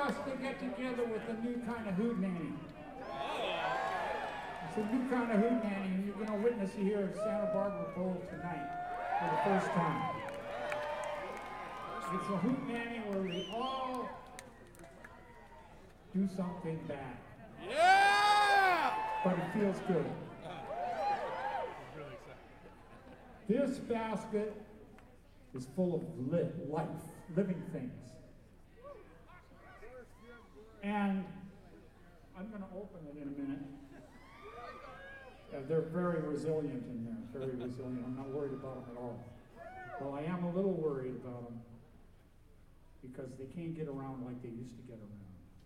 us to get together with a new kind of hootenanny. It's a new kind of hootenanny, and you're going to witness it here at Santa Barbara Bowl tonight for the first time. It's a hootenanny where we all do something bad. Yeah! But it feels good. This basket is full of life, living things. And I'm going to open it in a minute. They're very resilient in there, very resilient. I'm not worried about them at all. Well, I am a little worried about them because they can't get around like they used to get around.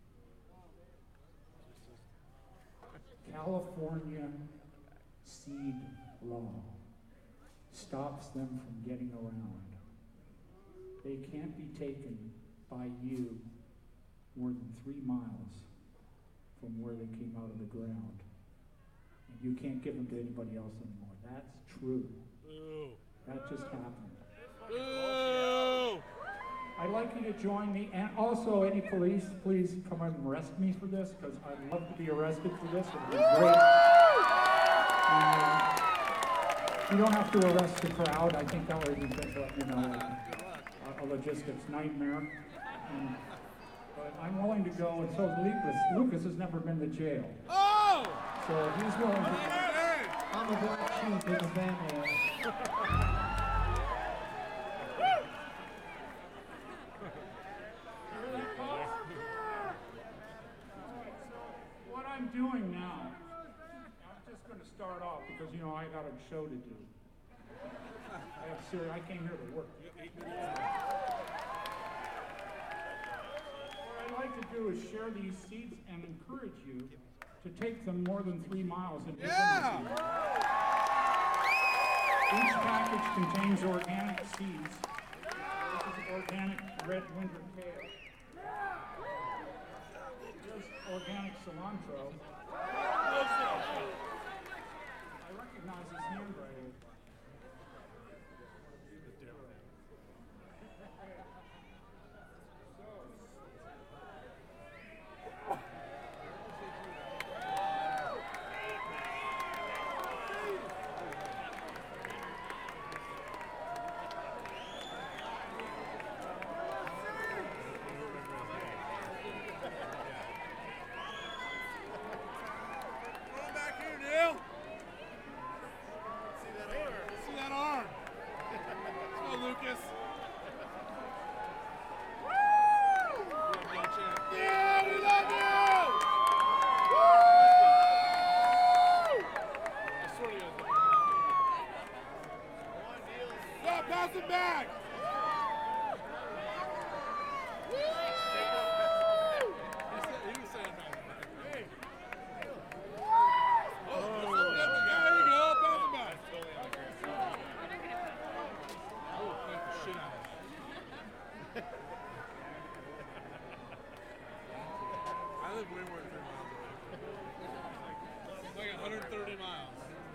California seed law stops them from getting around. They can't be taken by you more than 3 miles from where they came out of the ground. And you can't give them to anybody else anymore. That's true. Ooh. That just happened. Ooh. I'd like you to join me, and also any police, please come and arrest me for this, because I'd love to be arrested for this. It would be great. And, you don't have to arrest the crowd. I think that would be just a logistics nightmare. But I'm willing to go, and so is Lucas. Lucas has never been to jail. Oh! So he's willing to. I'm a black sheep in the family. What I'm doing now, I'm just going to start off because, I got a show to do. I came here to work. What I'd like to do is share these seeds and encourage you to take them more than 3 miles. And Yeah! Each package contains organic seeds. This is organic red winter kale. Here's organic cilantro. I recognize his handwriting. Pass it back! I live way more than 3 miles away. Like 130 miles.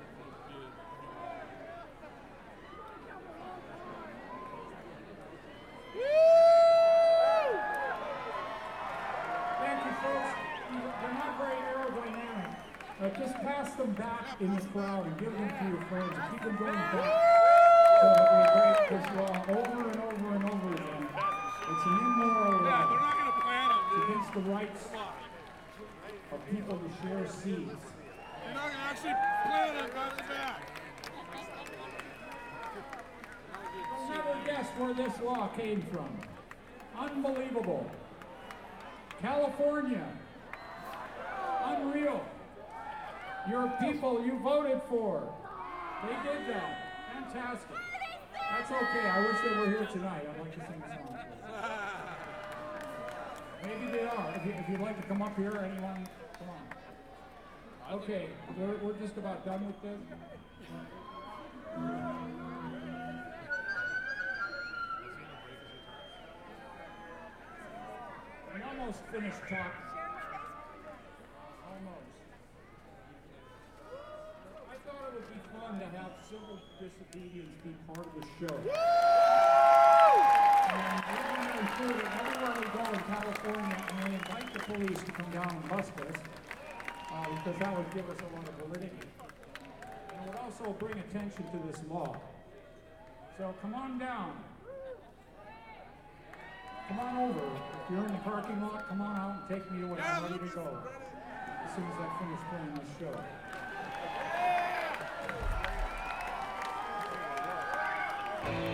Thank you, folks. They're not very aerodynamic. Just pass them back in the crowd and give them to your friends and keep them going back. So that we break this law over and over and over again. It's an immoral law. Yeah, they're not going to plant them, It's dude. against the rights of people to share seeds. You're not going to actually plant them, pass it back. You'll never guess where this law came from. Unbelievable. California. Unreal. Your people you voted for. They did that. Fantastic. That's okay. I wish they were here tonight. I'd like to sing a song. Maybe they are. If you'd like to come up here, anyone, come on. Okay, we're just about done with this. We almost finished talking. Almost. I thought it would be fun to have civil disobedience be part of the show. And we're going to ensure that everywhere we go in California and they invite the police to come down and bust us, because that would give us a lot of validity. And it would also bring attention to this law. So come on down. Come on over. If you're in the parking lot, come on out and take me away. I'm ready to go as soon as I finish playing this